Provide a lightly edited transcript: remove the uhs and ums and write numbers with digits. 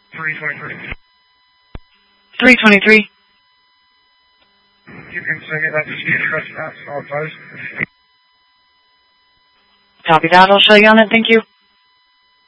323. 323. You can send me that to speed press maps and I'll post. Copy that. I'll show you on it. Thank you.